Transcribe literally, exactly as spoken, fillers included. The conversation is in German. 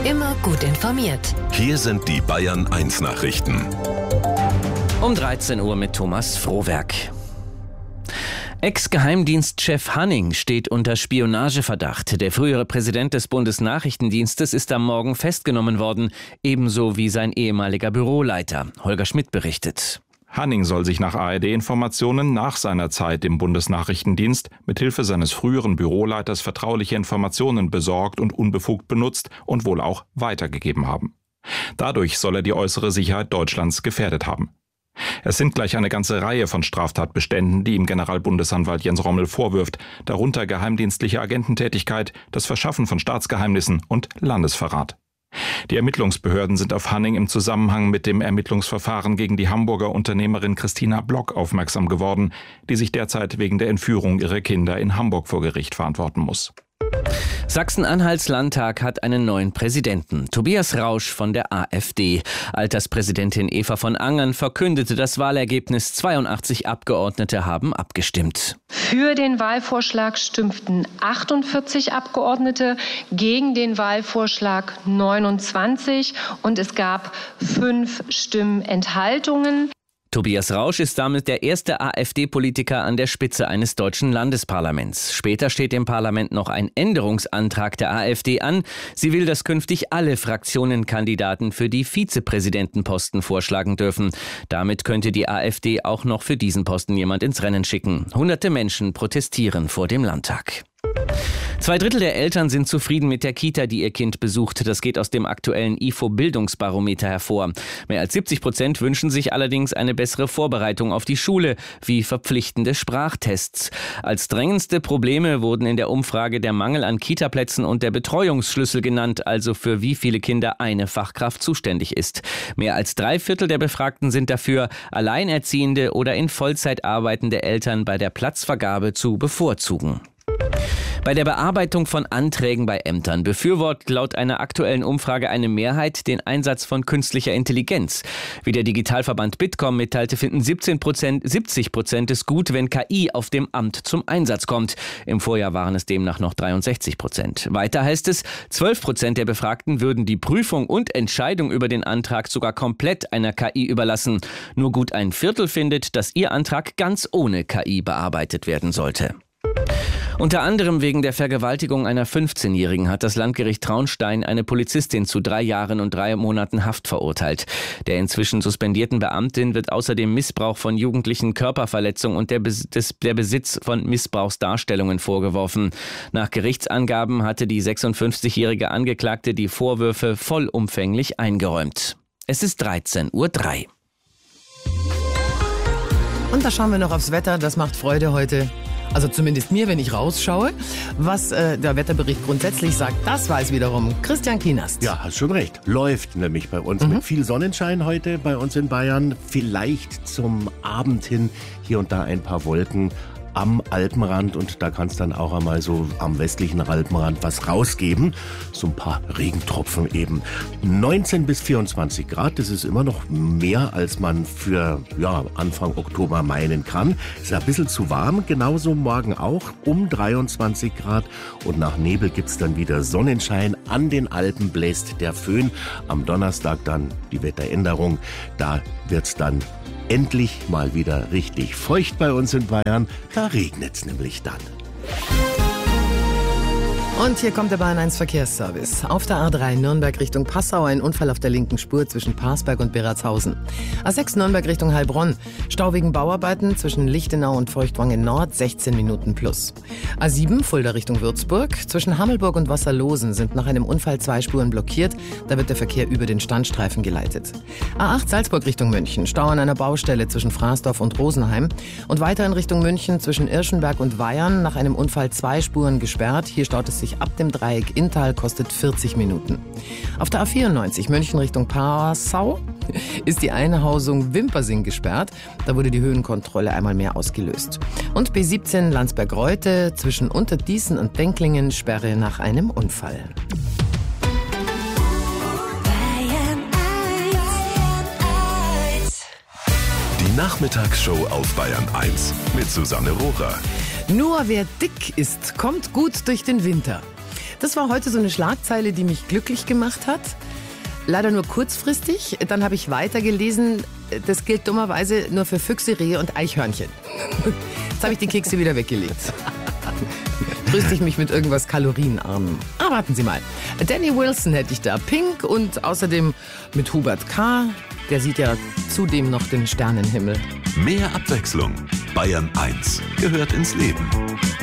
Immer gut informiert. Hier sind die Bayern eins Nachrichten. Um dreizehn Uhr mit Thomas Frohwerk. Ex-Geheimdienstchef Hanning steht unter Spionageverdacht. Der frühere Präsident des Bundesnachrichtendienstes ist am Morgen festgenommen worden, ebenso wie sein ehemaliger Büroleiter. Holger Schmidt berichtet. Hanning soll sich nach A R D-Informationen nach seiner Zeit im Bundesnachrichtendienst mithilfe seines früheren Büroleiters vertrauliche Informationen besorgt und unbefugt benutzt und wohl auch weitergegeben haben. Dadurch soll er die äußere Sicherheit Deutschlands gefährdet haben. Es sind gleich eine ganze Reihe von Straftatbeständen, die ihm Generalbundesanwalt Jens Rommel vorwirft, darunter geheimdienstliche Agententätigkeit, das Verschaffen von Staatsgeheimnissen und Landesverrat. Die Ermittlungsbehörden sind auf Hanning im Zusammenhang mit dem Ermittlungsverfahren gegen die Hamburger Unternehmerin Christina Block aufmerksam geworden, die sich derzeit wegen der Entführung ihrer Kinder in Hamburg vor Gericht verantworten muss. Sachsen-Anhalts Landtag hat einen neuen Präsidenten. Tobias Rausch von der AfD. Alterspräsidentin Eva von Angern verkündete das Wahlergebnis. zweiundachtzig Abgeordnete haben abgestimmt. Für den Wahlvorschlag stimmten achtundvierzig Abgeordnete, gegen den Wahlvorschlag neunundzwanzig und es gab fünf Stimmenthaltungen. Tobias Rausch ist damit der erste AfD-Politiker an der Spitze eines deutschen Landesparlaments. Später steht dem Parlament noch ein Änderungsantrag der AfD an. Sie will, dass künftig alle Fraktionen Kandidaten für die Vizepräsidentenposten vorschlagen dürfen. Damit könnte die AfD auch noch für diesen Posten jemand ins Rennen schicken. Hunderte Menschen protestieren vor dem Landtag. Zwei Drittel der Eltern sind zufrieden mit der Kita, die ihr Kind besucht. Das geht aus dem aktuellen I F O-Bildungsbarometer hervor. Mehr als siebzig Prozent wünschen sich allerdings eine bessere Vorbereitung auf die Schule, wie verpflichtende Sprachtests. Als drängendste Probleme wurden in der Umfrage der Mangel an Kitaplätzen und der Betreuungsschlüssel genannt, also für wie viele Kinder eine Fachkraft zuständig ist. Mehr als drei Viertel der Befragten sind dafür, alleinerziehende oder in Vollzeit arbeitende Eltern bei der Platzvergabe zu bevorzugen. Bei der Bearbeitung von Anträgen bei Ämtern befürwortet laut einer aktuellen Umfrage eine Mehrheit den Einsatz von künstlicher Intelligenz. Wie der Digitalverband Bitkom mitteilte, finden siebzehn Prozent, siebzig Prozent es gut, wenn K I auf dem Amt zum Einsatz kommt. Im Vorjahr waren es demnach noch dreiundsechzig Prozent. Weiter heißt es, zwölf Prozent der Befragten würden die Prüfung und Entscheidung über den Antrag sogar komplett einer K I überlassen. Nur gut ein Viertel findet, dass ihr Antrag ganz ohne K I bearbeitet werden sollte. Unter anderem wegen der Vergewaltigung einer fünfzehnjährigen hat das Landgericht Traunstein eine Polizistin zu drei Jahren und drei Monaten Haft verurteilt. Der inzwischen suspendierten Beamtin wird außerdem Missbrauch von Jugendlichen, Körperverletzung und der, Bes- des, der Besitz von Missbrauchsdarstellungen vorgeworfen. Nach Gerichtsangaben hatte die sechsundfünfzigjährige Angeklagte die Vorwürfe vollumfänglich eingeräumt. Es ist dreizehn Uhr drei. Und da schauen wir noch aufs Wetter. Das macht Freude heute. Also zumindest mir, wenn ich rausschaue. Was äh, der Wetterbericht grundsätzlich sagt, das weiß wiederum Christian Kienast. Ja, hast schon recht. Läuft nämlich bei uns Mhm. mit viel Sonnenschein heute bei uns in Bayern. Vielleicht zum Abend hin hier und da ein paar Wolken am Alpenrand und da kann es dann auch einmal so am westlichen Alpenrand was rausgeben. So ein paar Regentropfen eben. neunzehn bis vierundzwanzig Grad, das ist immer noch mehr, als man für ja, Anfang Oktober meinen kann. Ist ein bisschen zu warm, genauso morgen auch um dreiundzwanzig Grad und nach Nebel gibt's dann wieder Sonnenschein. An den Alpen bläst der Föhn. Am Donnerstag dann die Wetteränderung, da wird's dann endlich mal wieder richtig feucht bei uns in Bayern. Da regnet's nämlich dann. Und hier kommt der Bayern eins Verkehrsservice. Auf der A drei Nürnberg Richtung Passau ein Unfall auf der linken Spur zwischen Parsberg und Beratshausen. A sechs Nürnberg Richtung Heilbronn. Stau wegen Bauarbeiten zwischen Lichtenau und Feuchtwangen Nord, sechzehn Minuten plus. A sieben Fulda Richtung Würzburg. Zwischen Hammelburg und Wasserlosen sind nach einem Unfall zwei Spuren blockiert. Da wird der Verkehr über den Standstreifen geleitet. A acht Salzburg Richtung München. Stau an einer Baustelle zwischen Fraßdorf und Rosenheim. Und weiter in Richtung München zwischen Irschenberg und Weyern. Nach einem Unfall zwei Spuren gesperrt. Hier staut es sich ab dem Dreieck Inntal, kostet vierzig Minuten. Auf der A vierundneunzig München Richtung Passau ist die Einhausung Wimpersing gesperrt. Da wurde die Höhenkontrolle einmal mehr ausgelöst. Und B siebzehn Landsberg-Reute zwischen Unterdießen und Denklingen Sperre nach einem Unfall. Die Nachmittagsshow auf Bayern eins mit Susanne Rohrer. Nur wer dick ist, kommt gut durch den Winter. Das war heute so eine Schlagzeile, die mich glücklich gemacht hat. Leider nur kurzfristig. Dann habe ich weitergelesen, das gilt dummerweise nur für Füchse, Rehe und Eichhörnchen. Jetzt habe ich die Kekse wieder weggelegt. Tröste ich mich mit irgendwas Kalorienarmem. Ah, warten Sie mal. Danny Wilson hätte ich da, Pink und außerdem mit Hubert K. Der sieht ja zudem noch den Sternenhimmel. Mehr Abwechslung. Bayern eins gehört ins Leben.